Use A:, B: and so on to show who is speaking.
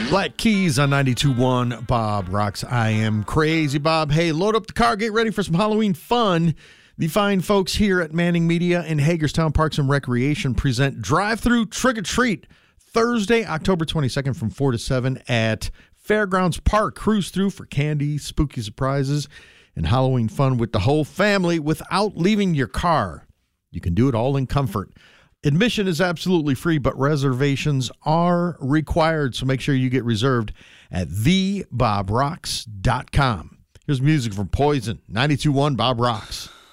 A: Black Keys on 92.1 Bob Rocks. I am Crazy Bob. Hey, load up the car. Get ready for some Halloween fun. The fine folks here at Manning Media and Hagerstown Parks and Recreation present Drive-Thru Trick or Treat Thursday, October 22nd from 4 to 7 at Fairgrounds Park. Cruise through for candy, spooky surprises, and Halloween fun with the whole family without leaving your car. You can do it all in comfort. Admission is absolutely free, but reservations are required, so make sure you get reserved at thebobrocks.com. Here's music from Poison, 92.1 Bob Rocks.